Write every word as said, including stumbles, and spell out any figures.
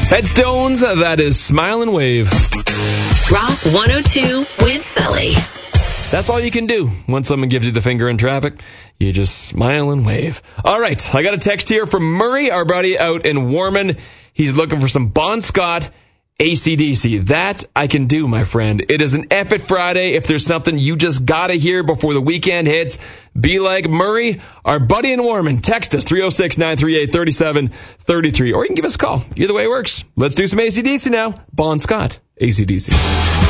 Headstones, that is Smile and Wave. Rock one oh two with Sully. That's all you can do when someone gives you the finger in traffic. You just smile and wave. All right, I got a text here from Murray, our buddy out in Warman. He's looking for some Bon Scott A C D C. That I can do, my friend. It is an F It Friday. If there's something you just got to hear before the weekend hits, be like Murray, our buddy in Warman. Text us, three oh six, nine three eight, three seven three three. Or you can give us a call. Either way works. Let's do some A C D C now. Bon Scott, A C D C.